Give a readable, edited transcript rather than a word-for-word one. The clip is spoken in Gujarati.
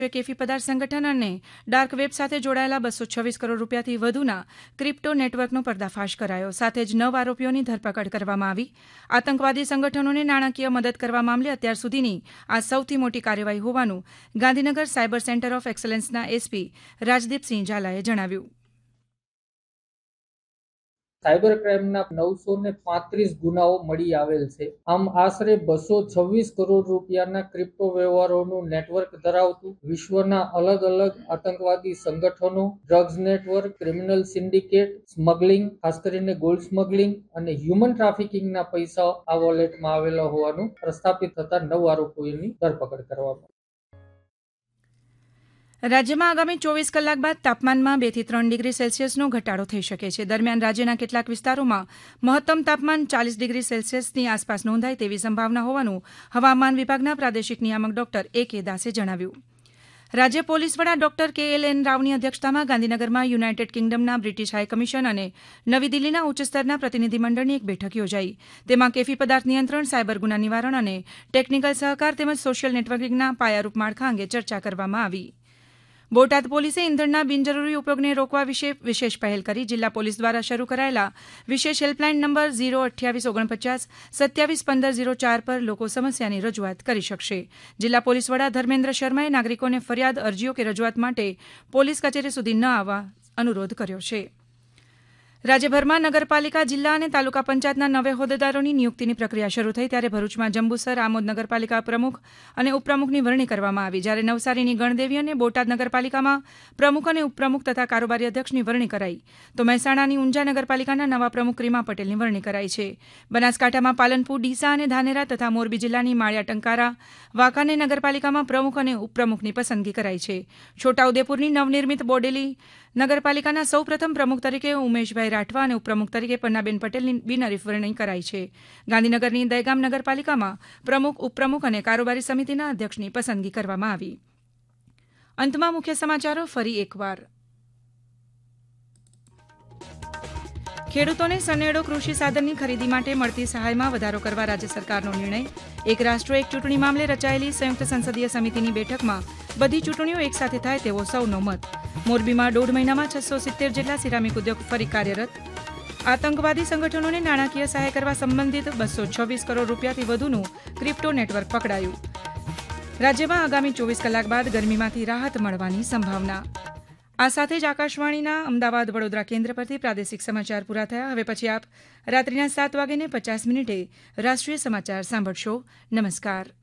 કેફી પદાર્થ સંગઠન અને ડાર્ક વેબ સાથે જોડાયેલા 226 કરોડ રૂપિયાથી વધુના ક્રિપ્ટો નેટવર્કનો પર્દાફાશ કરાયો. સાથે જ 9 આરોપીઓની ધરપકડ કરવામાં આવી. આતંકવાદી સંગઠનોને નાણાકીય મદદ કરવા મામલે અત્યાર સુધીની આ સૌથી મોટી કાર્યવાહી હોવાનું Gandhinagar cyber centre of એક્સલન્સના SP Rajdeepsinh ઝાલાએ જણાવ્યું. સાયબર ક્રાઇમના 935 ગુનાઓ મળી આવેલ છે. આમ આશરે 226 કરોડ રૂપિયાના ક્રિપ્ટો વ્યવહારોનું નેટવર્ક ધરાવતું વિશ્વના અલગ અલગ આતંકવાદી સંગઠનો, drugs network, criminal syndicate, smuggling, ખાસ કરીને ગોલ્ડ સ્મગલિંગ અને હ્યુમન ટ્રાફિકિંગના પૈસા આ વોલેટમાં આવેલા હોવાનું પ્રસ્થાપિત થતા 9 આરોપીઓની ધરપકડ કરવામાં. રાજ્યમાં આગામી 24 કલાક બાદ તાપમાનમાં 2 થી 3 ડિગ્રી સેલ્સિયસનો ઘટાડો થઈ શકે છે. દરમિયાન રાજ્યના કેટલાક વિસ્તારોમાં મહત્તમ તાપમાન 40 ડિગ્રી સેલ્સિયસની આસપાસ નોંધાય તેવી સંભાવના હોવાનું હવામાન વિભાગના પ્રાદેશિક નિયામક ડોક્ટર A.K. દાસે જણાવ્યું. રાજ્ય પોલીસ વડા ડોક્ટર K.L.N. રાવની અધ્યક્ષતામાં ગાંધીનગરમાં યુનાઇટેડ કિંગડમના બ્રિટિશ હાઈકમિશન અને નવી દિલ્હીના ઉચ્ચસ્તરના પ્રતિનિધિમંડળની એક બેઠક યોજાઈ. તેમાં કેફી પદાર્થ નિયંત્રણ, સાયબર ગુના નિવારણ અને ટેકનિકલ સહકાર તેમજ સોશિયલ નેટવર્કિંગના પાયારૂપ માળખા અંગે ચર્ચા કરવામાં આવી. બોટાદ પોલીસે ઇંધણના બિનજરૂરી ઉપયોગને રોકવા વિશે વિશેષ પહેલ કરી. જિલ્લા પોલીસ દ્વારા શરૂ કરાયેલા વિશેષ હેલ્પલાઇન નંબર 02849 271504 પર લોકો સમસ્યાની રજૂઆત કરી શકશે. જિલ્લા પોલીસ વડા ધર્મેન્દ્ર શર્માએ નાગરિકોને ફરિયાદ, અરજીઓ કે રજૂઆત માટે પોલીસ કચેરી સુધી ન આવવા અનુરોધ કર્યો છે. રાજ્યભરમાં નગરપાલિકા, જિલ્લા અને તાલુકા પંચાયતના નવા હોદ્દેદારોની નિયુક્તિની પ્રક્રિયા શરૂ થઈ ત્યારે ભરૂચમાં જંબુસર, આમોદ નગરપાલિકા પ્રમુખ અને ઉપપ્રમુખની વરણી કરવામાં આવી. જ્યારે નવસારીની ગણદેવી અને બોટાદ નગરપાલિકામાં પ્રમુખ અને ઉપપ્રમુખ તથા કારોબારી અધ્યક્ષની વરણી કરાઈ. તો મહેસાણાની ઊંઝા નગરપાલિકાના નવા પ્રમુખ રીમા પટેલની વરણી કરાઈ છે. બનાસકાંઠામાં પાલનપુર, ડીસા અને ધાનેરા તથા મોરબી જિલ્લાની માળિયા ટંકારા, વાંકાનેર નગરપાલિકામાં પ્રમુખ અને ઉપપ્રમુખની પસંદગી કરાઈ છે. છોટાઉદેપુરની નવનિર્મિત બોડેલી નગરપાલિકાના સૌ પ્રથમ પ્રમુખ તરીકે ઉમેશભાઈ રાઠવા અને ઉપપ્રમુખ તરીકે પન્નાબેન પટેલની બિનહરીફ વરણી કરાઈ છે. ગાંધીનગરની દહેગામ નગરપાલિકામાં પ્રમુખ, ઉપપ્રમુખ અને કારોબારી સમિતિના અધ્યક્ષની પસંદગી કરવામાં આવી. અંતમાં મુખ્ય સમાચારો ફરી એકવાર. ખેડૂતોને સનેડો કૃષિ સાધનની ખરીદી માટે મળતી સહાયમાં વધારો કરવા રાજ્ય સરકારનો નિર્ણય. એક રાષ્ટ્ર એક ચૂંટણી મામલે રચાયેલી સંયુક્ત સંસદીય સમિતિની બેઠકમાં બધી ચૂંટણીઓ એકસાથે થાય તેવો સૌનો મત. મોરબીમાં 1.5 મહિનામાં 670 જેટલા સિરામિક ઉદ્યોગ ફરી કાર્યરત. આતંકવાદી સંગઠનોને નાણાકીય સહાય કરવા સંબંધિત 226 કરોડ રૂપિયાથી વધુનું ક્રિપ્ટો નેટવર્ક પકડાયું. રાજ્યમાં આગામી 24 કલાક બાદ ગરમીમાંથી રાહત મળવાની સંભાવના. આ સાથે જ આકાશવાણીના અમદાવાદ, વડોદરા કેન્દ્ર પરથી પ્રાદેશિક સમાચાર પૂરા થયા. હવે પછી આપ રાત્રિના 7:50 રાષ્ટ્રીય સમાચાર સાંભળશો. નમસ્કાર.